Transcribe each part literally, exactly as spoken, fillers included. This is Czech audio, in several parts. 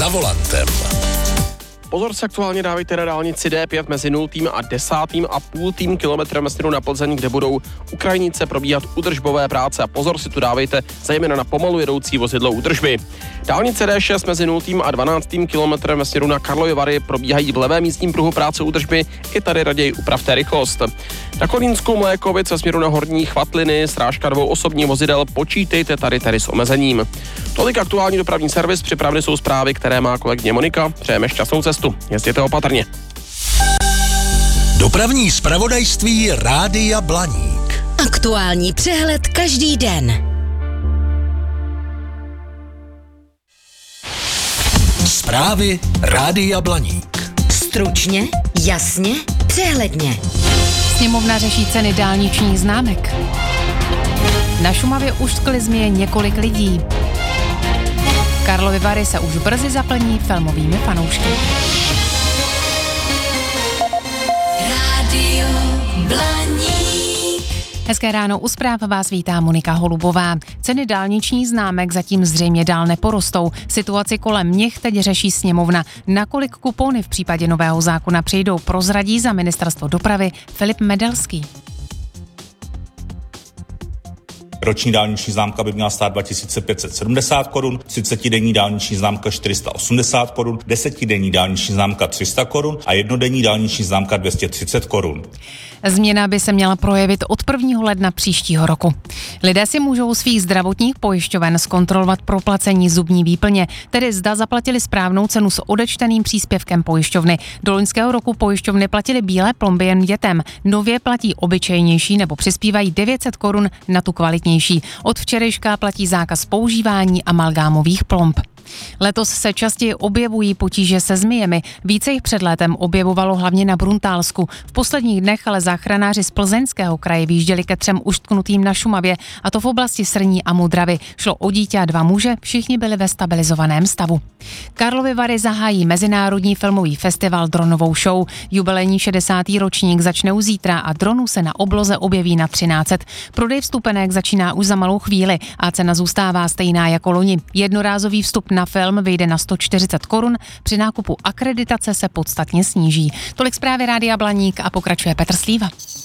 za volantem. Pozor se aktuálně dávejte na dálnici D pět mezi nultým a desátým a půltým kilometrem směru na Plzeň, kde budou u krajnice probíhat údržbové práce a pozor si tu dávejte zejména na pomalu jedoucí vozidlo údržby. Dálnice D šest mezi nultým a dvanáctým kilometrem směru na Karlovy Vary probíhají v levém jízdním pruhu práce údržby, i tady raději upravte rychlost. Na Kolínskou Mlékovic ve směru na Horní Chvatliny srážka dvou osobních vozidel, počítejte tady tady s omezením. Tolik aktuální dopravní servis, připraveny jsou zprávy, které má kolegyně Monika. Přejeme šťastnou cestu. Jezděte opatrně. Dopravní zpravodajství Rádia Blaník. Aktuální přehled každý den. Zprávy Rádia Blaník. Stručně, jasně, přehledně. Sněmovna řeší ceny dálničních známek. Na Šumavě už sklizně několik lidí. Karlovy Vary se už brzy zaplní filmovými fanoušky. Rádio Blaník. Hezké ráno, u zpráv vás vítá Monika Holubová. Ceny dálničních známek zatím zřejmě dál neporostou. Situaci kolem nich teď řeší sněmovna. Nakolik kupony v případě nového zákona přijdou, prozradí za ministerstvo dopravy Filip Medelský. Roční dálniční známka by měla stát dva tisíce pět set sedmdesát korun, třicetidenní dálniční známka čtyři sta osmdesát korun, desetidenní dálniční známka tři sta korun a jednodenní dálniční známka dvě stě třicet korun. Změna by se měla projevit od prvního ledna příštího roku. Lidé si můžou svých zdravotních pojišťoven zkontrolovat proplacení zubní výplně, tedy zda zaplatili správnou cenu s odečteným příspěvkem pojišťovny. Do loňského roku pojišťovny platily bílé plomby jen dětem. Nově platí obyčejnější nebo přispívají devět set korun na tu kvalitnější. Od včerejška platí zákaz používání amalgámových plomb. Letos se častěji objevují potíže se zmijemi. Více jich před létem objevovalo hlavně na Bruntálsku. V posledních dnech ale záchranáři z Plzeňského kraje výjížděli ke třem uštknutým na Šumavě, a to v oblasti Srní a Modravy. Šlo o dítě a dva muže, všichni byli ve stabilizovaném stavu. Karlovy Vary zahájí Mezinárodní filmový festival dronovou show. Jubilejní šedesátý ročník začne už zítra a dronů se na obloze objeví na třináct set. Prodej vstupenek začíná už za malou chvíli a cena zůstává stejná jako loni. Jednorázový vstup na film vyjde na sto čtyřicet korun, při nákupu akreditace se podstatně sníží. Tolik zprávy Rádia Blaník a pokračuje Petr Slíva.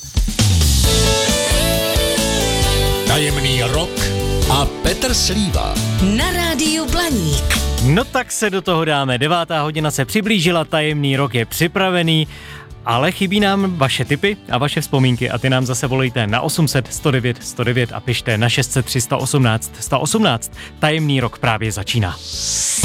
Tajemný rok a Petr Slíva. Na Rádiu Blaník. No tak se do toho dáme. Devátá hodina se přiblížila, tajemný rok je připravený, ale chybí nám vaše tipy a vaše vzpomínky a ty nám zase volejte na osm set sto devět sto devět a pište na šest set tři sta osmnáct sta osmnáct. Tajemný rok právě začíná.